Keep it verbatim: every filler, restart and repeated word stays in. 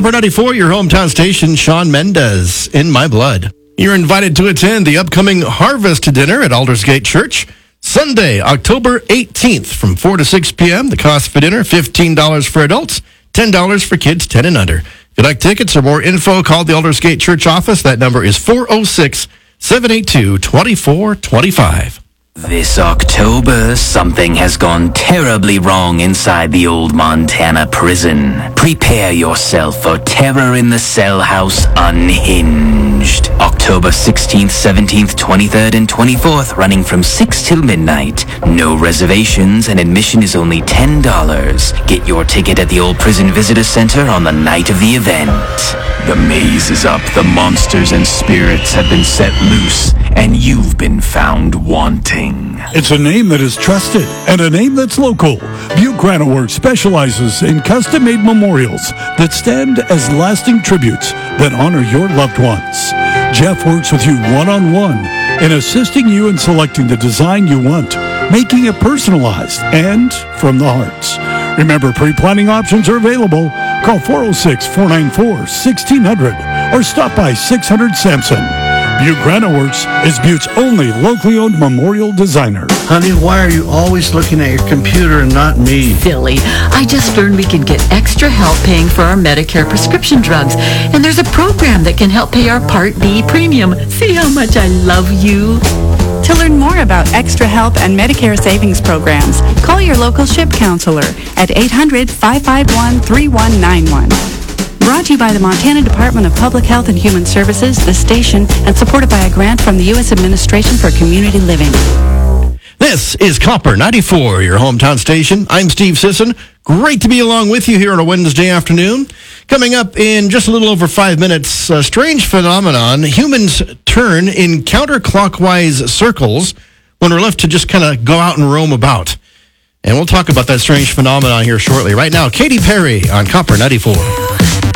Copper ninety-four, your hometown station, Shawn Mendes, In My Blood. You're invited to attend the upcoming Harvest Dinner at Aldersgate Church, Sunday, October eighteenth, from four to six p.m. The cost for dinner, fifteen dollars for adults, ten dollars for kids ten and under. If you'd like tickets or more info, call the Aldersgate Church office. That number is four oh six, seven eight two, two four two five. This October, something has gone terribly wrong inside the old Montana prison. Prepare yourself for Terror in the Cell House Unhinged. October sixteenth, seventeenth, twenty-third, and twenty-fourth, running from six till midnight. No reservations, and admission is only ten dollars. Get your ticket at the old prison visitor center on the night of the event. The maze is up, the monsters and spirits have been set loose, and you've been found wanting. It's a name that is trusted and a name that's local. Butte Granite Works specializes in custom-made memorials that stand as lasting tributes that honor your loved ones. Jeff works with you one-on-one in assisting you in selecting the design you want, making it personalized and from the heart. Remember, pre-planning options are available. Call four oh six, four nine four, one six zero zero or stop by six hundred Sampson. Butte Granite Works is Butte's only locally owned memorial designer. Honey, why are you always looking at your computer and not me? Silly. I just learned we can get extra help paying for our Medicare prescription drugs. And there's a program that can help pay our Part B premium. See how much I love you? To learn more about extra help and Medicare savings programs, call your local SHIP counselor at eight hundred, five five one, three one nine one. Brought to you by the Montana Department of Public Health and Human Services, the station, and supported by a grant from the U S Administration for Community Living. This is Copper ninety-four, your hometown station. I'm Steve Sisson. Great to be along with you here on a Wednesday afternoon. Coming up in just a little over five minutes, a strange phenomenon. Humans turn in counterclockwise circles when we're left to just kind of go out and roam about. And we'll talk about that strange phenomenon here shortly. Right now, Katy Perry on Copper ninety-four.